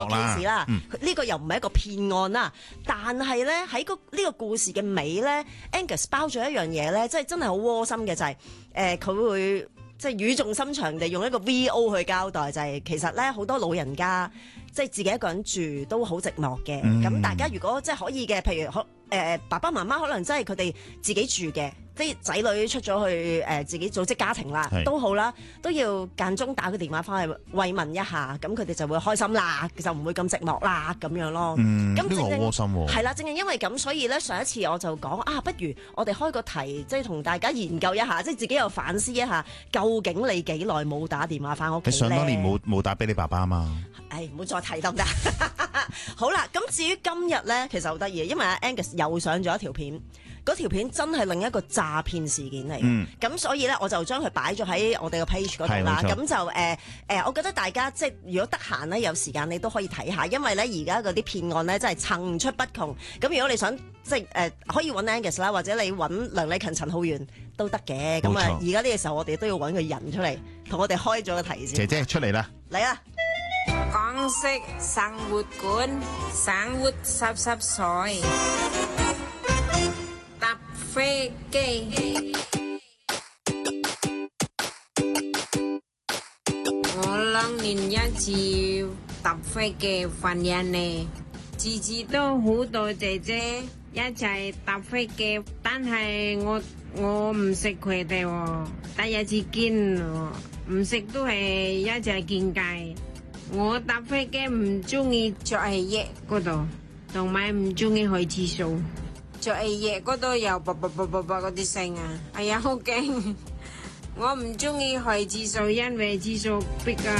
件事啦。呢個又唔係一個騙案啦，但係咧喺呢個故事嘅尾咧 ，Angus 包咗一樣嘢咧，即係真係好窩心嘅就係佢會即係語重心長地用一個 VO 去交代，就係其實咧好多老人家即係自己一個人住都好寂寞嘅。咁大家如果即係可以嘅，譬如爸爸媽媽可能真係佢哋自己住嘅。啲仔女出咗去自己組織家庭啦，都好啦，都要間中打個電話翻去慰問一下，咁佢哋就會開心啦，就唔會咁寂寞啦，咁樣咯。咁呢個好窩心喎。 係啦，正係因為咁，所以咧上一次我就講不如我哋開個題，即係同大家研究一下，即係自己又反思一下，究竟你幾耐冇打電話翻屋企咧？ 你上多年冇打俾你爸爸啊嘛？ 唔好再提得唔得？好啦，咁至於今日咧，其實好得意，因為阿 Angus 又上咗一條片。嗰條片真係另一個詐騙事件嚟，咁所以咧我就將佢擺咗喺我哋個 page 嗰度啦。咁就我覺得大家即係如果得閒咧有時間，你都可以睇下，因為咧而家嗰啲騙案咧真係層出不窮。咁如果你想即係可以揾 Angus 啦，或者你揾梁禮勤、陳浩源都得嘅。咁啊，而家呢個時候我哋都要揾個人出嚟同我哋開咗個題先。 姐姐出嚟啦！ 嚟啦！ 港式生活館，生活濕濕碎。搭飛機，我2年一次搭飛機翻印尼，次次都好多姐姐一齊搭飛機，但係我唔識佢哋喎，第一次見唔識都係一齊見計。我搭飛機唔中意坐喺翼嗰度，同埋唔中意去廁所。做嘢嗰度有啵嗰啲聲啊，哎呀好驚！我唔中意去廁所，因為廁所逼啊。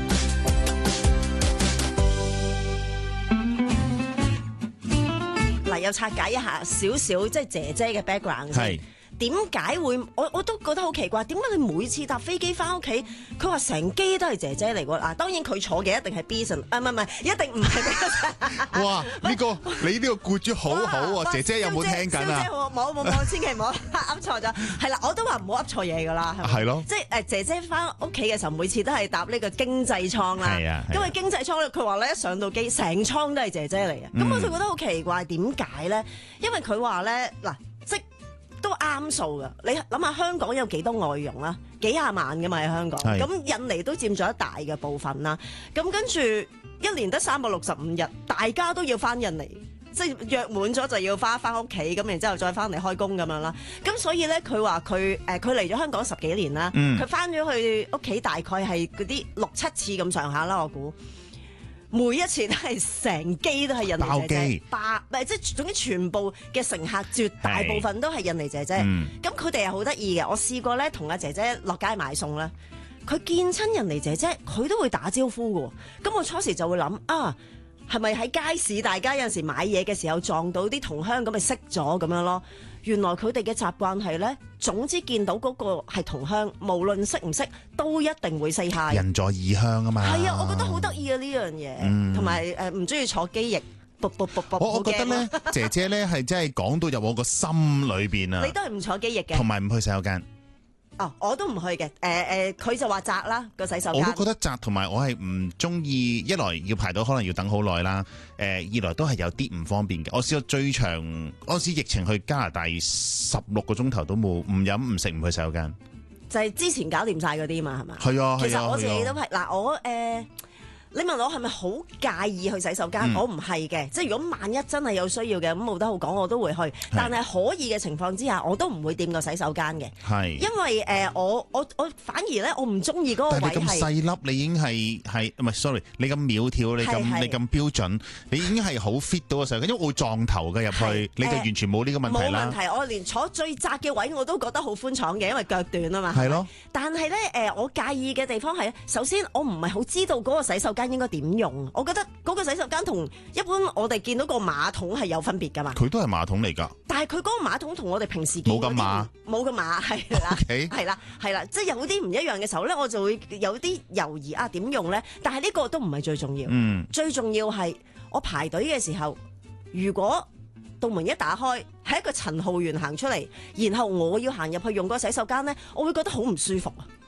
嗱，又拆解一下少少即係姐姐嘅 background 先。點解會我都覺得好奇怪？點解你每次搭飛機翻屋企，佢話成機都係姐姐嚟喎？嗱，當然佢坐嘅一定係 Bison， 唔係，一定唔係 Bison。 哇！你呢個僱主好好喎，姐姐有冇聽緊啊？ 姐冇，千祈唔好噏錯咗。係啦，我都話唔好噏錯嘢㗎啦。 係咯， 即係姐姐翻屋企嘅時候，每次都係搭呢個經濟艙啦。係啊，因為經濟艙咧，佢話咧一上到機，成艙都係姐姐嚟嘅。咁我就覺得好奇怪，點解咧？因為佢話咧嗱，即都啱數噶，你諗下香港有幾多外傭啊？幾廿萬噶嘛喺香港，咁印尼都佔咗一大嘅部分啦。咁跟住一年得365日，大家都要翻印尼，即係約滿咗就要翻屋企，咁然之後再翻嚟開工咁樣啦。咁所以咧，佢話佢嚟咗香港10幾年啦，佢翻咗去屋企大概係嗰啲6、7次咁上下啦，我估。每一次都係成機都係印尼姐姐，即係總之全部嘅乘客絕大部分都係印尼姐姐。咁佢哋係好得意嘅，我試過咧同阿姐姐落街買餸啦，佢見親印尼姐姐，佢都會打招呼嘅。咁我初時就會諗係咪喺街市大家有陣時買嘢嘅時候撞到啲同鄉咁咪識咗咁樣咯？原來佢哋嘅習慣係咧，總之見到嗰個係同鄉，無論識唔識都一定會 say hi。 人在異鄉啊嘛。係啊，我覺得好得意啊呢樣嘢，同埋唔中意坐機翼。 我覺得咧，姐姐咧係真係講到入我個心裏邊啊！ 你都係唔坐機翼嘅， 同埋唔去洗手間。 我都唔去嘅。佢就話窄啦個洗手間。 我都覺得窄，同埋我係唔中意，一來要排到可能要等好耐啦，二來都係有啲唔方便嘅。我試過最長，嗰時疫情去加拿大16個鐘頭都冇，唔飲唔食唔去洗手間。 就係之前搞掂晒嗰啲嘛，係嘛？ 係啊， 其實我自己都係嗱，我你問我係咪好介意去洗手間？我唔係嘅，即係如果萬一真係有需要嘅，咁冇得好講，我都會去。但係可以嘅情況之下，我都唔會掂個洗手間嘅。係，因為我反而咧，我唔中意嗰個位係。但係你咁細粒，你已經係唔係？sorry， 你咁苗條，你咁標準，你已經係好 fit 到個洗手間，因為我會撞頭嘅入去，你就完全冇呢個問題啦。冇問題，我連坐最窄嘅位我都覺得好寬敞嘅，因為腳短啊嘛。係咯。但係咧我介意嘅地方係，首先我唔係好知道嗰個洗手間應該點用，我覺得嗰個洗手間同一般我哋見到個馬桶係有分別噶嘛。佢都係馬桶嚟噶，但係佢嗰個馬桶同我哋平時見冇咁馬，係啦，係啦，即係有啲唔一樣嘅時候咧，我就會有啲猶豫點用咧。但係呢個都唔係最重要，最重要係我排隊嘅時候，如果道門一打開係一個陳浩源行出嚟，然後我要行入去用個洗手間咧，我會覺得好唔舒服啊。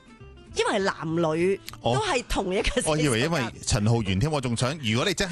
因為男女都係同一個。 我以為因為陳浩源添，我仲想如果你真係